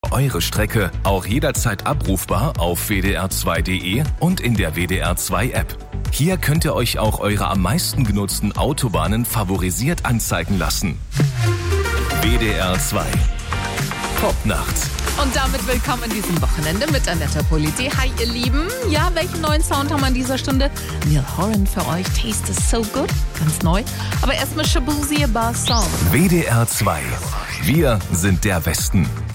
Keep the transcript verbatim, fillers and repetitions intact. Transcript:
eure Strecke, auch jederzeit abrufbar auf w d r zwei punkt d e und in der W D R zwei App. Hier könnt ihr euch auch eure am meisten genutzten Autobahnen favorisiert anzeigen lassen. W D R zwei. Popnacht. Und damit willkommen in diesem Wochenende mit Annette Politi. Hi ihr Lieben. Ja, welchen neuen Sound haben wir an dieser Stunde? Neil Horan für euch. Taste is so good. Ganz neu. Aber erstmal Shabuzi Bar Song. W D R zwei. Wir sind der Westen.